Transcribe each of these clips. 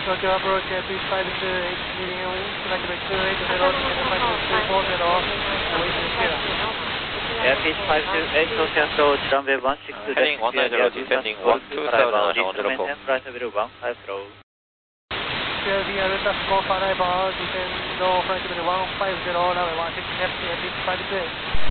Tokyo approach Airbus 528, leading flight level 280, descent 5240, await Sierra. Airbus 528, Tokyo approach, runway 16, heading 190, descending 12000, maintain flight level 150. Sierra via Rutas Golf arrival, descend flight level 150, runway 16 left, Airbus 528.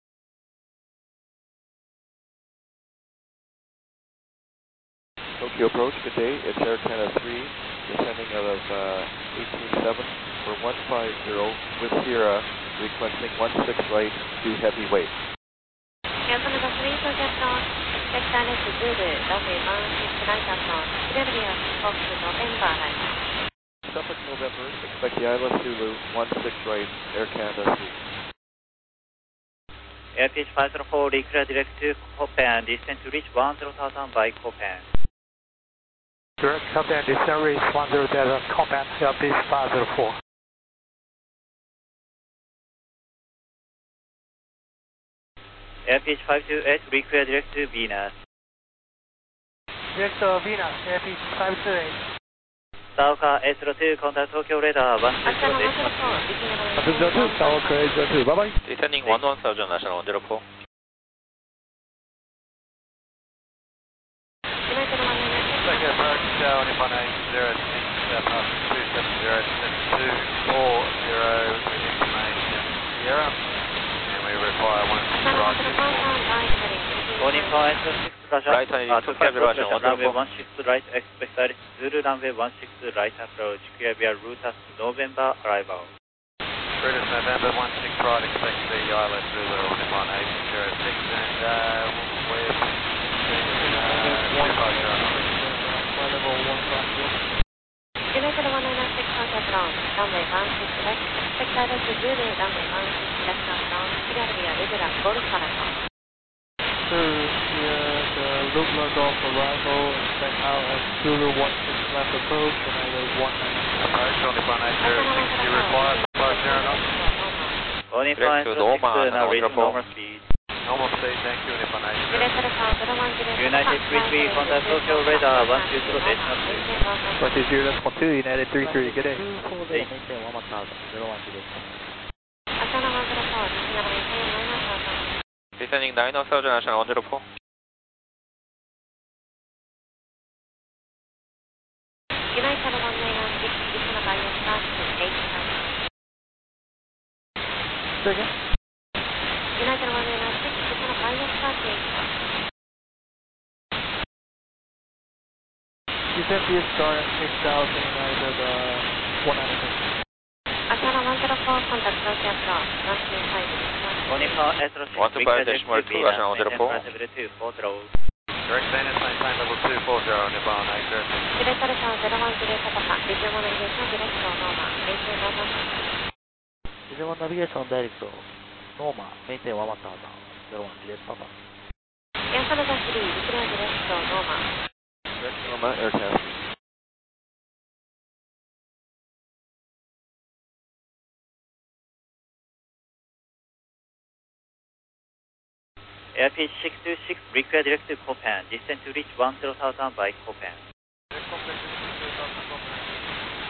Tokyo approach, good day. It's Air Canada 3, descending out of 187 for 150 with Sierra, requesting 16 right to heavy weight. Air Canada 3, Tokyo approach, expect direct to Zulu, runway 16 right approach, clear via Fox November arrival. Suffolk November, expect the ILS Zulu, 16 right, Air Canada 3. Airbus 504, declare direct to Copan, descent to reach 10,000 by Copan. Direct Copan, descent reach 10,000 Copan, Airbus 504. Airbus 528, declare direct to Venus. Direct to Venus, Airbus 528. Sauka S02, contact Tokyo radar 120, Decimal 2, Sauka S02, bye bye. descending 11000, national 104. Tokyo approach, Nippon 806, passing 270, descent 240 with information Sierra, and we require 16 right. Nippon S06, Right 9250, runway 104. 16 right, expect direct Zulu, runway 16 right approach, clear via Rutas November arrival. Rutas November 16 right, expect the ILS Zulu on Nippon 806, and we're level 150. United 196 contact ground, runway 16 left, expect direct to Zulu, runway 16 left approach, clear via Liberal Golf arrival. The Lubla Golf arrival, expect ILS Zulu 16 left approach, and runway 19. approach on Nippon 806, you require supply 0 knots. Nippon Direct to S06, Roma, now reaching 104. normal speed. Normal speed, thank you, Nippon 806. United 33, contact Tokyo radar 120, decimal 2. What is your decimal 2, United 33, good day. descending 9000, national 104. United 196, descend by your start to 8000. Say again? United 196, descend by your start to 8000. Descent via star at 6000, United 196. Asana 104, contact Tokyo approach, 125, Nippon S06, 125 decimal 2, national 104. Direct Venus, maintain level 240 on Nippon 806. Director Tower 0108 Papa, Visual Navigation Direct to Noma, maintain 110. Visual Navigation Direct to Noma, maintain 1000, 0108 Papa. Air Canada 3, declare direct to Noma. Direct Noma, Air Canada. Airbus 626, require direct to Copan, descent to reach 10,000 by Copan.